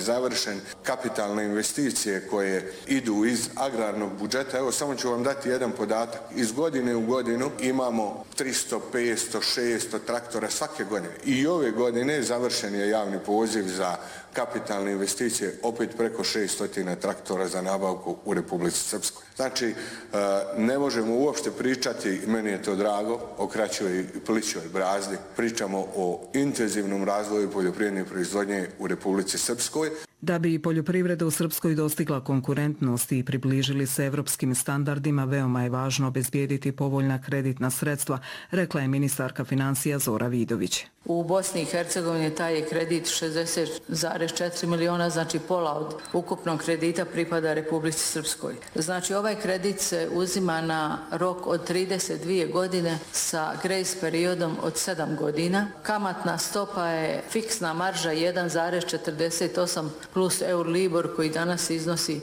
završen, kapitalne investicije koje idu iz agrarnog budžeta. Evo, samo ću vam dati jedan podatak. Iz godine u godinu imamo 300, 500, 600 traktora svake godine. I ove godine završen je javni poziv za kapitalne investicije, opet preko 600 traktora za nabavku u Republici Srpskoj. Znači, ne možemo uopšte pričati, meni je to drago, o kraćoj i plićoj brazdi. Pričamo o intenzivnom razvoju poljoprivredne proizvodnje u Republici Srpskoj. Da bi poljoprivreda u Srpskoj dostigla konkurentnost i približili se evropskim standardima, veoma je važno obezbijediti povoljna kreditna sredstva, rekla je ministarka financija Zora Vidović. U Bosni i Hercegovini taj je kredit 60,4 miliona, znači pola od ukupnog kredita pripada Republici Srpskoj. Znači ovaj kredit se uzima na rok od 32 godine sa grace periodom od 7 godina. Kamatna stopa je fiksna marža 1,48 plus Euribor koji danas iznosi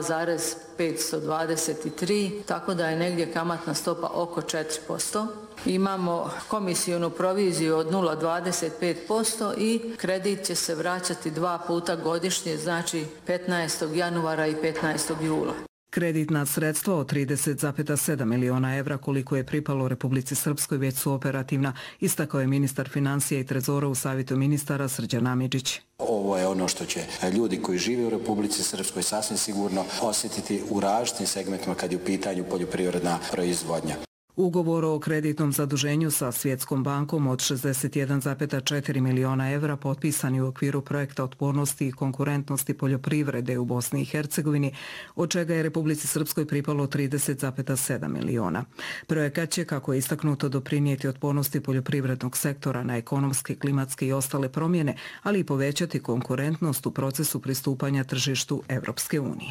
2,523, tako da je negdje kamatna stopa oko 4%. Imamo komisijonu proviziju od 0,25% i kredit će se vraćati 2 puta godišnje, znači 15. januara i 15. jula. Kreditna sredstva od 30,7 miliona evra koliko je pripalo Republici Srpskoj već su operativna, istakao je ministar financija i trezora u savjetu ministara Srđan Amidžić. Ovo je ono što će ljudi koji žive u Republici Srpskoj sasvim sigurno osjetiti u različitim segmentima kad je u pitanju poljoprivredna proizvodnja. Ugovor o kreditnom zaduženju sa Svjetskom bankom od 61,4 miliona evra potpisan je u okviru projekta otpornosti i konkurentnosti poljoprivrede u Bosni i Hercegovini, od čega je Republici Srpskoj pripalo 30,7 miliona. Projekat će, kako je istaknuto, doprinijeti otpornosti poljoprivrednog sektora na ekonomske, klimatske i ostale promjene, ali i povećati konkurentnost u procesu pristupanja tržištu Evropske unije.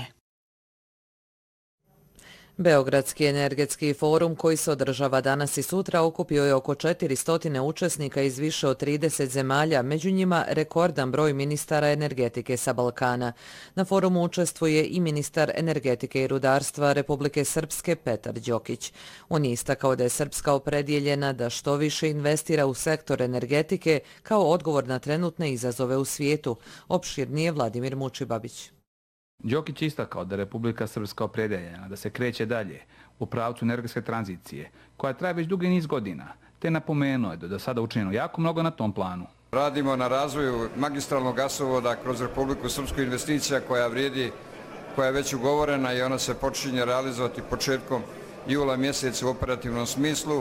Beogradski energetski forum koji se održava danas i sutra okupio je oko 400 učesnika iz više od 30 zemalja, među njima rekordan broj ministara energetike sa Balkana. Na forumu učestvuje i ministar energetike i rudarstva Republike Srpske Petar Đokić. On je istakao da je Srpska opredjeljena da što više investira u sektor energetike kao odgovor na trenutne izazove u svijetu. Opširnije Vladimir Mučibabić. Đokić je istakao da je Republika Srpska opredjeljena da se kreće dalje u pravcu energetske tranzicije, koja traje već dugi niz godina, te napomenuo je da do sada učinjeno jako mnogo na tom planu. Radimo na razvoju magistralnog gasovoda kroz Republiku Srpsku, investicija koja vrijedi, koja je već ugovorena i ona se počinje realizovati početkom jula mjeseca u operativnom smislu,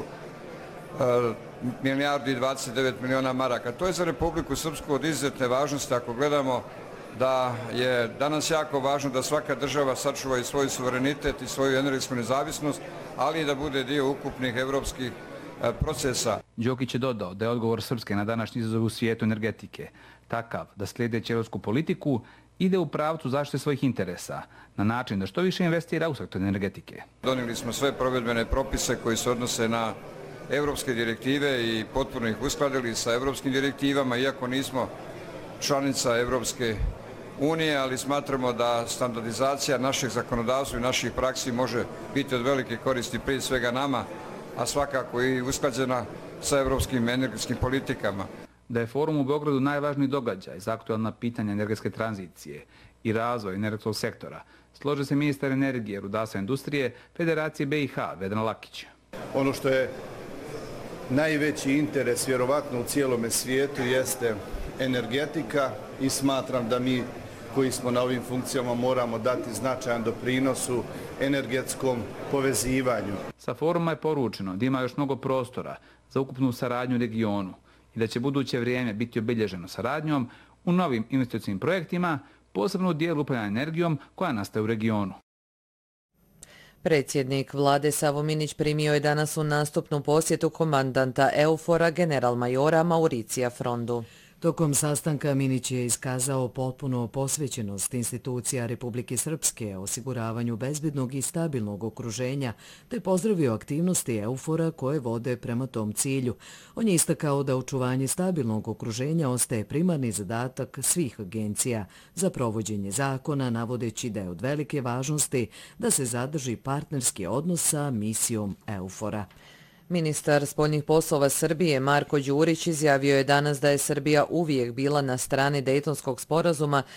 milijardu i 29 miliona maraka. To je za Republiku Srpsku od izuzetne važnosti ako gledamo da je danas jako važno da svaka država sačuva i svoj suverenitet i svoju energetsku nezavisnost, ali i da bude dio ukupnih evropskih procesa. Đokić je dodao da je odgovor Srpske na današnji izazov u svijetu energetike takav da slijedeći evropsku politiku ide u pravcu zaštite svojih interesa na način da što više investira u sektor energetike. Donijeli smo sve provedbene propise koji se odnose na evropske direktive i potpuno ih uskladili sa evropskim direktivama, iako nismo članica Evropske unije, ali smatramo da standardizacija naših zakonodavstva i naših praksi može biti od velike koristi prije svega nama, a svakako i usklađena sa evropskim energetskim politikama. Da je forum u Beogradu najvažniji događaj za aktualna pitanja energetske tranzicije i razvoj energetskog sektora, slože se ministar energije, rudarstva i industrije Federacije BiH Vedran Lakić. Ono što je najveći interes vjerovatno u cijelome svijetu jeste energetika i smatram da mi koji smo na ovim funkcijama moramo dati značajan doprinos u energetskom povezivanju. Sa foruma je poručeno da ima još mnogo prostora za ukupnu saradnju u regionu i da će buduće vrijeme biti obilježeno saradnjom u novim investicijskim projektima, posebno u dijelu upravljanja energijom koja nastaje u regionu. Predsjednik vlade Savo Minić primio je danas u nastupnu posjetu komandanta EUFOR-a general-majora Mauricija Frondu. Tokom sastanka Minić je iskazao potpuno posvećenost institucija Republike Srpske osiguravanju bezbednog i stabilnog okruženja, te pozdravio aktivnosti EUFOR-a koje vode prema tom cilju. On je istakao da očuvanje stabilnog okruženja ostaje primarni zadatak svih agencija za provođenje zakona, navodeći da je od velike važnosti da se zadrži partnerski odnos sa misijom EUFOR-a. Ministar spoljnih poslova Srbije Marko Đurić izjavio je danas da je Srbija uvijek bila na strani Dejtonskog sporazuma